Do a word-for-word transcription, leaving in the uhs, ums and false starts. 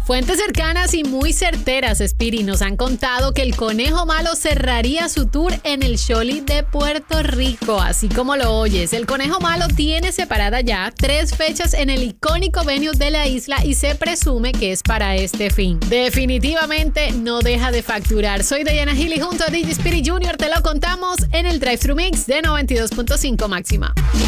Fuentes cercanas y muy certeras, Spiri, nos han contado que el Conejo Malo cerraría su tour en el Xoli de Puerto Rico, así como lo oyes. El Conejo Malo tiene separada ya tres fechas en el icónico venue de la isla y se presume que es para este fin. Definitivamente no deja de facturar. Soy Diana Gil y junto a D J Spiri junior te lo contamos en el Drive Thru Mix de noventa y dos punto cinco Máxima.